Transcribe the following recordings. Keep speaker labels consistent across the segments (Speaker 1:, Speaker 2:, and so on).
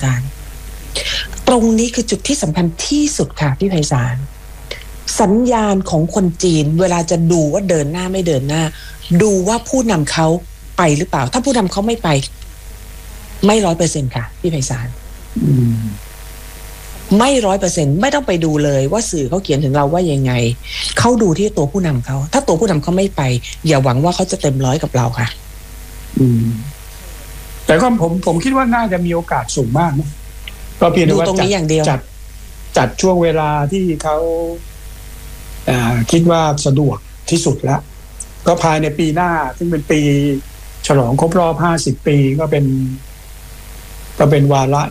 Speaker 1: การตรงนี้คือจุดที่สำคัญที่สุดค่ะพี่ไพศาลสัญญาณของคนจีนเวลาจะดูว่าเดินหน้าไม่เดินหน้าดูว่าผู้นำเขาไปหรือเปล่าถ้าผู้นำเขาไม่ไปไม่ 100% ค่ะพี่ไพศาลไม่ 100% ไม่ต้องไปดูเลยว่าสื่อเขาเขียนถึงเราว่ายังไงเขาดูที่ตัวผู้นำเขาถ้าตัวผู้นำเขาไม่ไปอย่าหวังว่าเขาจะเต็มร้อยกับเราค่ะ
Speaker 2: แต่ก็ผมคิดว่าน่าจะมีโอกาสสูงมากนะก็เพียงแต่ว่าตรงนี้อย่างเดียวจัดช่วงเวลาที่เขาคิดว่าสะดวกที่สุดแล้วก็ภายในปีหน้าซึ่งเป็นปีฉลองครบรอบ50 ปีก็เป็นวาระ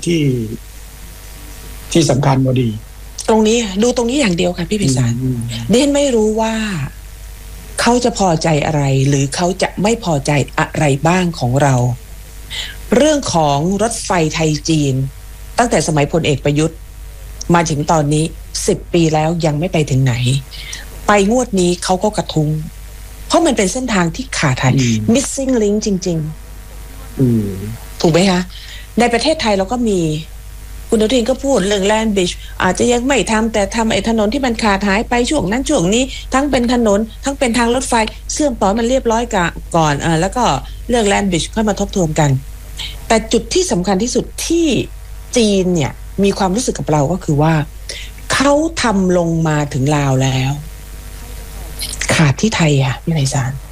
Speaker 2: ที่สำคัญพอดี
Speaker 1: ตรงนี้ดูตรงนี้อย่างเดียวค่ะพี่พิสารดิฉันไม่รู้ว่าเขาจะพอใจอะไรหรือเขาจะไม่พอใจอะไรบ้างของเราเรื่องของรถไฟไทยจีนตั้งแต่สมัยพลเอกประยุทธ์มาถึงตอนนี้10 ปีแล้วยังไม่ไปถึงไหนไปงวดนี้เขาก็กระทุ้งเพราะมันเป็นเส้นทางที่ขาดหาย missing link จริงๆถูกไหมคะในประเทศไทยเราก็มีคุณอนุทินก็พูดเรื่องแลนด์บริดจ์อาจจะยังไม่ทำแต่ทำไอ้ถนนที่มันขาดหายไปช่วงนั้นช่วงนี้ทั้งเป็นถนนทั้งเป็นทางรถไฟเชื่อมต่อมันเรียบร้อยก่อนแล้วก็เรื่องแลนด์บริดจ์ค่อยมาทบทวนกันแต่จุดที่สำคัญที่สุดที่จีนเนี่ยมีความรู้สึกกับเราก็คือว่าเขาทำลงมาถึงลาวแล้วขาดที่ไทยค่ะพี่ไพศาล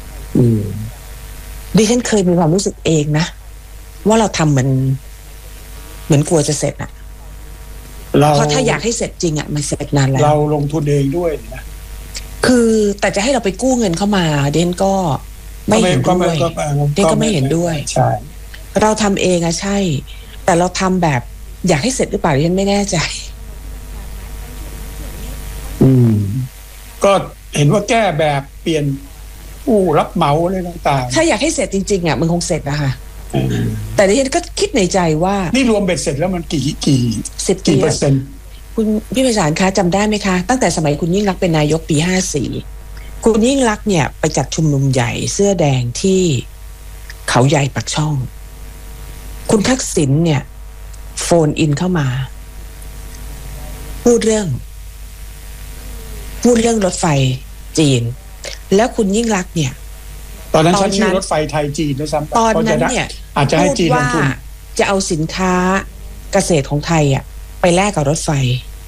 Speaker 1: ดิฉันเคยมีความรู้สึกเองนะว่าเราทำเหมือนกลัวจะเสร็จอะเพราะถ้าอยากให้เสร็จจริงอะมันเสร็จนานแล้ว
Speaker 2: เราลงทุนเองด้วยนะ
Speaker 1: คือแต่จะให้เราไปกู้เงินเข้ามาเดนก็ไม่เห็นด้วยเดนก็ไม่เห็นด้วย
Speaker 2: ใช่
Speaker 1: เราทำเองอะใช่แต่เราทำแบบอยากให้เสร็จหรือเปล่าดิฉันไม่แน่ใจ
Speaker 2: ก็เห็นว่าแก้แบบเปลี่ยนผู้รับเหมาอะไรต่าง
Speaker 1: ๆถ้าอยากให้เสร็จจริงๆอ่ะมันคงเสร็จนะคะแต่ดิฉันก็คิดในใจว่า
Speaker 2: นี่รวมเบ็ดเสร็จแล้วมันกี่เปอร์เซ็นต์
Speaker 1: คุณพี่ไพศาลคะจำได้ไหมคะตั้งแต่สมัยคุณยิ่งลักษณ์เป็นนายกปี54คุณยิ่งลักษณ์เนี่ยไปจัดชุมนุมใหญ่เสื้อแดงที่เขาใหญ่ปักช่องคุณทักษิณเนี่ยโฟนอินเข้ามาพูดเรื่องรถไฟจีนแล้วคุณยิ่งลักษณ์เนี่ย
Speaker 2: ตอนนั้นใช้ชื่อรถไฟไทยจีนด้วยซ้ำ
Speaker 1: ตอนนั้นเนี่ย
Speaker 2: อาจจะให้จีนลงทุน
Speaker 1: จะเอาสินค้าเกษตรของไทยอ่ะไปแลกกับรถไฟ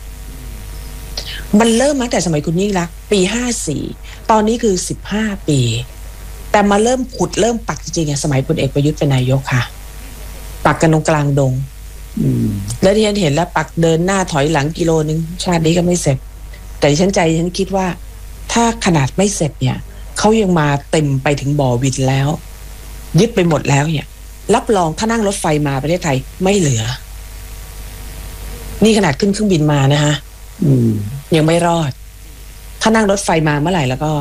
Speaker 1: มันเริ่มมาแต่สมัยคุณยิ่งลักษณ์ปี54ตอนนี้คือ15 ปีแต่มาเริ่มขุดเริ่มปักจริงๆสมัยพลเอกประยุทธ์เป็นนายกค่ะปักกันตรงกลางดงแล้วที่ฉันเห็นแล้วปักเดินหน้าถอยหลังกิโลนึงชาตินี้ก็ไม่เสร็จแต่ฉันคิดว่าถ้าขนาดไม่เสร็จเนี่ยเขายังมาเต็มไปถึงบ่อวินแล้วยึดไปหมดแล้วเนี่ยรับรองถ้านั่งรถไฟมาประเทศไทยไม่เหลือนี่ขนาดขึ้นเครื่องบินมานะฮะยังไม่รอดถ้านั่งรถไฟมาเมื่อไหร่แล้วก็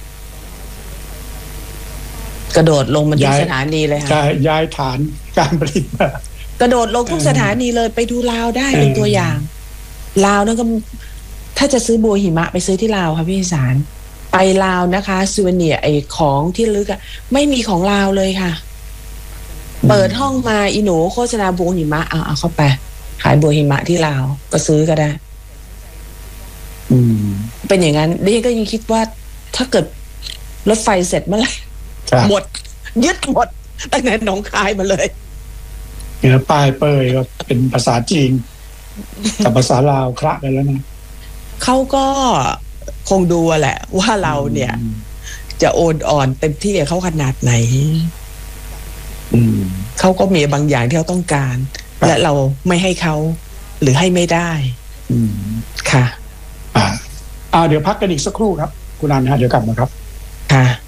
Speaker 1: กระโดดลงมาที่สถานีเลยค่ะ
Speaker 2: ย้ายฐานการผลิตมาก
Speaker 1: ระโดดลงทุกสถานีเลยไปดูลาวได้เป็นตัวอย่างลาวนั่นก็ถ้าจะซื้อบัวหิมะไปซื้อที่ลาวค่ะพี่สารไปลาวนะคะซูเวเนียร์ไอ้ของที่ลึกอะไม่มีของลาวเลยค่ะเปิดห้องมาอีหนูโฆษณาบัวหิมะเอาเข้าไปขายบัวหิมะที่ลาวก็ซื้อก็ได้เป็นอย่างนั้นดิฉันก็ยังคิดว่าถ้าเกิดรถไฟเสร็จเมื่อไหร่หมดยึดหมดตั้งแต่หนองคายมาเลย
Speaker 2: เนี่ยป้ายเปยก็เป็นภาษาจีนกับภาษาลาวคละกันแล้วนะ
Speaker 1: เขาก็คงดูแหละว่าเราเนี่ยจะโอนอ่อนเต็มที่เขาขนาดไหนเขาก็มีบางอย่างที่เขาต้องการและเราไม่ให้เขาหรือให้ไม่ได้ค่ะ
Speaker 2: เดี๋ยวพักกันอีกสักครู่ครับคุณอันฮะเดี๋ยวกลับมาครับ
Speaker 1: ค่ะ